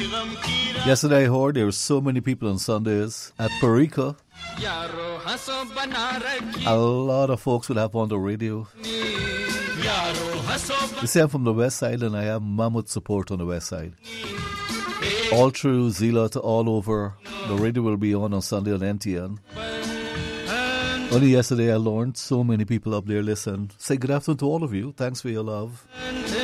Yesterday I heard there were so many people on Sundays at Parika. A lot of folks will have on the radio. You see, I'm from the west side and I have mammoth support on the west side. All through Zeeland, all over. The radio will be on Sunday on MTN. Only yesterday I learned so many people up there listen. Say good afternoon to all of you. Thanks for your love.